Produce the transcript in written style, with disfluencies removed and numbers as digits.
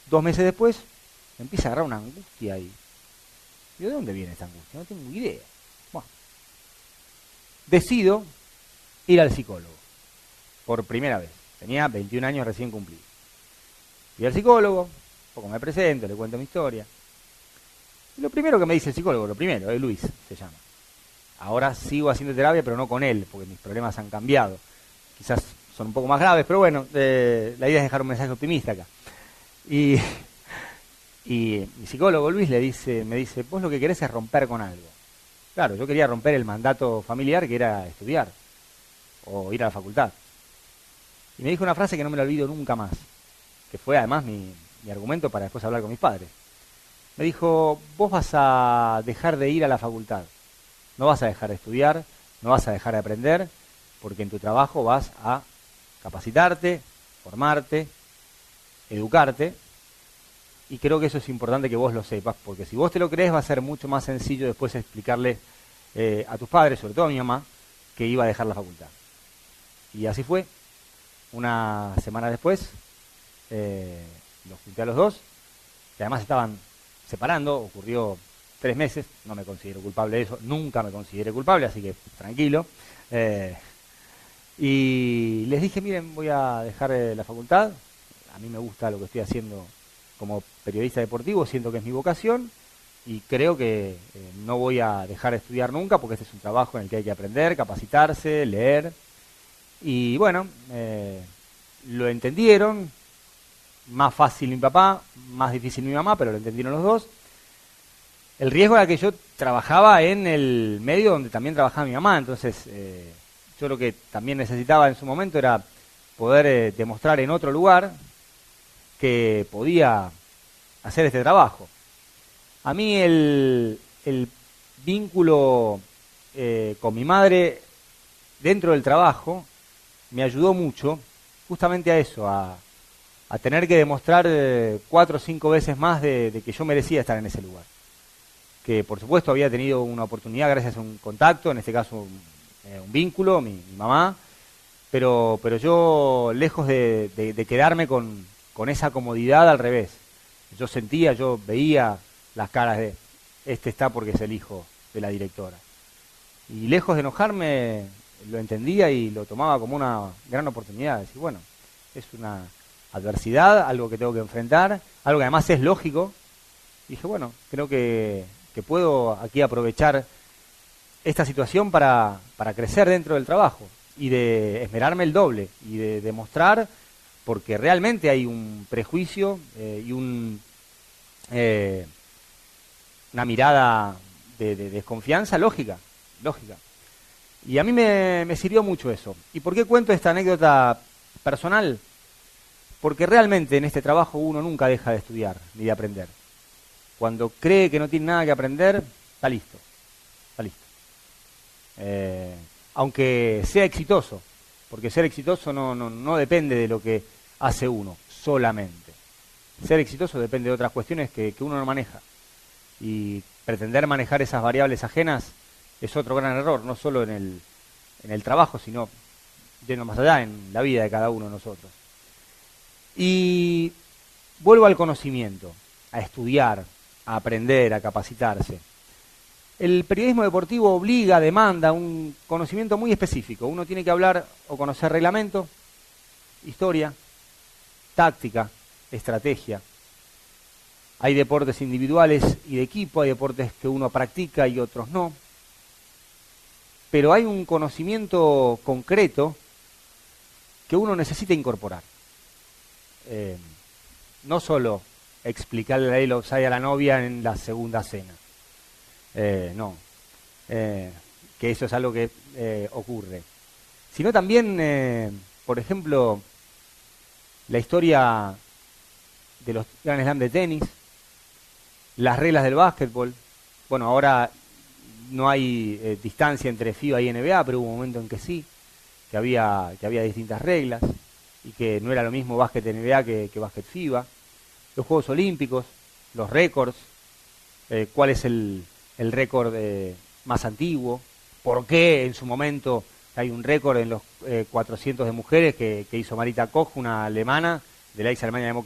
2 meses después, me empieza a agarrar una angustia y digo, ¿de dónde viene esta angustia? No tengo idea. Bueno, decido ir al psicólogo por primera vez. Tenía 21 años recién cumplidos. Fui al psicólogo, un poco me presento, le cuento mi historia. Y lo primero que me dice el psicólogo, Luis se llama. Ahora sigo haciendo terapia, pero no con él, porque mis problemas han cambiado. Quizás son un poco más graves, pero bueno, la idea es dejar un mensaje optimista acá. Y mi psicólogo Luis me dice, vos lo que querés es romper con algo. Claro, yo quería romper el mandato familiar, que era estudiar o ir a la facultad. Y me dijo una frase que no me la olvido nunca más, que fue además mi argumento para después hablar con mis padres. Me dijo, vos vas a dejar de ir a la facultad, no vas a dejar de estudiar, no vas a dejar de aprender, porque en tu trabajo vas a capacitarte, formarte, educarte, y creo que eso es importante que vos lo sepas, porque si vos te lo crees va a ser mucho más sencillo después explicarle a tus padres, sobre todo a mi mamá, que iba a dejar la facultad. Y así fue. Una semana después los junté a los dos, que además estaban separando, ocurrió 3 meses, no me considero culpable de eso, nunca me consideré culpable, así que tranquilo. Y les dije, miren, voy a dejar la facultad, a mí me gusta lo que estoy haciendo como periodista deportivo, siento que es mi vocación, y creo que no voy a dejar de estudiar nunca, porque este es un trabajo en el que hay que aprender, capacitarse, leer. Y bueno, lo entendieron, más fácil mi papá, más difícil mi mamá, pero lo entendieron los dos. El riesgo era que yo trabajaba en el medio donde también trabajaba mi mamá, entonces yo lo que también necesitaba en su momento era poder demostrar en otro lugar que podía hacer este trabajo. A mí el vínculo con mi madre dentro del trabajo me ayudó mucho justamente a eso, a tener que demostrar 4 o 5 veces más de que yo merecía estar en ese lugar. Que por supuesto había tenido una oportunidad gracias a un contacto, en este caso un vínculo, mi mamá, pero yo lejos de quedarme con esa comodidad, al revés. Yo veía las caras de, este está porque es el hijo de la directora. Y lejos de enojarme, lo entendía y lo tomaba como una gran oportunidad. Decir, bueno, es una adversidad, algo que tengo que enfrentar, algo que además es lógico. Y dije, bueno, creo que puedo aquí aprovechar esta situación para crecer dentro del trabajo y de esmerarme el doble y de demostrar, porque realmente hay un prejuicio y una mirada de desconfianza lógica. Y a mí me sirvió mucho eso. ¿Y por qué cuento esta anécdota personal? Porque realmente en este trabajo uno nunca deja de estudiar ni de aprender. Cuando cree que no tiene nada que aprender, está listo. Aunque sea exitoso, porque ser exitoso no depende de lo que hace uno solamente. Ser exitoso depende de otras cuestiones que uno no maneja. Y pretender manejar esas variables ajenas es otro gran error, no solo en el trabajo, sino yendo más allá en la vida de cada uno de nosotros. Y vuelvo al conocimiento, a estudiar, a aprender, a capacitarse. El periodismo deportivo obliga, demanda un conocimiento muy específico. Uno tiene que hablar o conocer reglamento, historia, táctica, estrategia. Hay deportes individuales y de equipo, hay deportes que uno practica y otros no. Pero hay un conocimiento concreto que uno necesita incorporar. No solo explicarle la ley offside a la novia en la segunda cena. Que eso es algo que ocurre. Sino también, por ejemplo, la historia de los Grand Slam de tenis, las reglas del básquetbol. Bueno, ahora no hay distancia entre FIBA y NBA, pero hubo un momento en que sí, que había distintas reglas y que no era lo mismo básquet NBA que básquet FIBA. Los Juegos Olímpicos, los récords, cuál es el récord más antiguo, por qué en su momento hay un récord en los 400 de mujeres que hizo Marita Koch, una alemana de la ex Alemania Democrática.